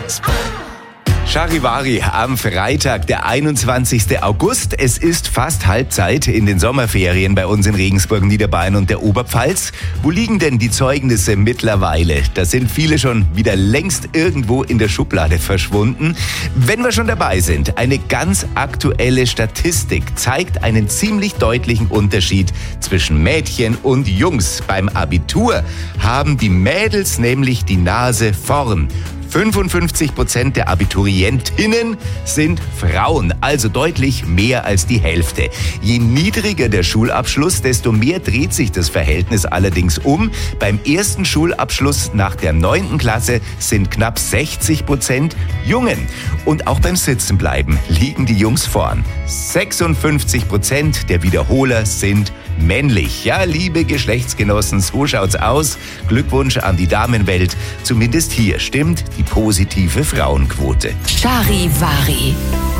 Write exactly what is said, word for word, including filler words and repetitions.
Charivari am Freitag, der einundzwanzigsten August. Es ist fast Halbzeit in den Sommerferien bei uns in Regensburg, Niederbayern und der Oberpfalz. Wo liegen denn die Zeugnisse mittlerweile? Da sind viele schon wieder längst irgendwo in der Schublade verschwunden. Wenn wir schon dabei sind, eine ganz aktuelle Statistik zeigt einen ziemlich deutlichen Unterschied zwischen Mädchen und Jungs. Beim Abitur haben die Mädels nämlich die Nase vorn. fünfundfünfzig Prozent der Abiturientinnen sind Frauen, also deutlich mehr als die Hälfte. Je niedriger der Schulabschluss, desto mehr dreht sich das Verhältnis allerdings um. Beim ersten Schulabschluss nach der neunten Klasse sind knapp sechzig Prozent Jungen. Und auch beim Sitzenbleiben liegen die Jungs vorn. sechsundfünfzig Prozent der Wiederholer sind männlich. Ja, liebe Geschlechtsgenossen, so schaut's aus. Glückwunsch an die Damenwelt. Zumindest hier stimmt die positive Frauenquote. Charivari.